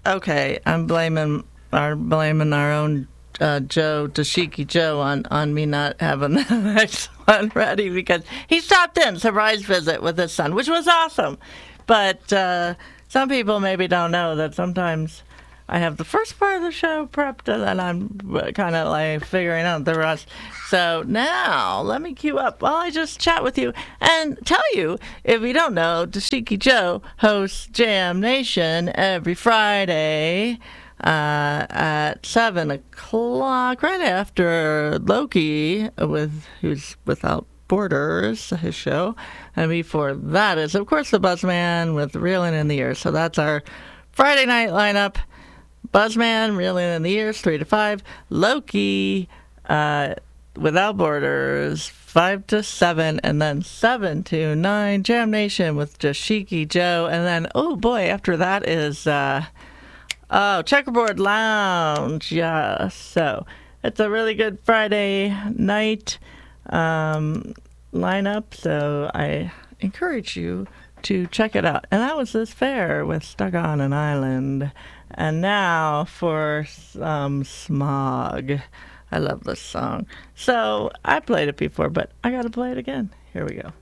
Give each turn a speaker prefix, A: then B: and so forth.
A: Okay, I'm blaming our own Joe Dashiki Joe on me not having the next one ready because he stopped in surprise visit with his son, which was awesome. But some people maybe don't know that sometimes I have the first part of the show prepped and then I'm kind of like figuring out the rest. So now let me queue up while I just chat with you and tell you, if you don't know, Dashiki Joe hosts Jam Nation every Friday at 7 o'clock, right after Loki, who's Without Borders, his show. And before that is, of course, the Buzzman with Reelin' in the Ears. So that's our Friday night lineup. Buzzman, Reelin' in the Ears, 3 to 5. Loki, Without Borders, 5 to 7. And then 7 to 9, Jam Nation with Dashiki Joe. And then, oh boy, after that is... Checkerboard Lounge, yeah. So it's a really good Friday night lineup, so I encourage you to check it out. And that was this fair with Stuck on an Island. And now for some Smog. I love this song. So I played it before, but I got to play it again. Here we go.